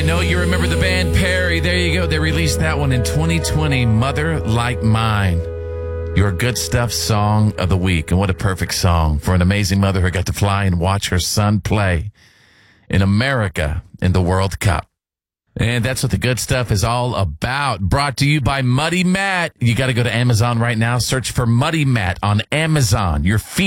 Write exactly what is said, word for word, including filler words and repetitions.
know you remember the band Perry. There you go. They released that one in twenty twenty, Mother Like Mine. Your good stuff song of the week. And what a perfect song for an amazing mother who got to fly and watch her son play in America in the World Cup. And that's what the good stuff is all about. Brought to you by Muddy Matt. You got to go to Amazon right now. Search for Muddy Matt on Amazon. Your feet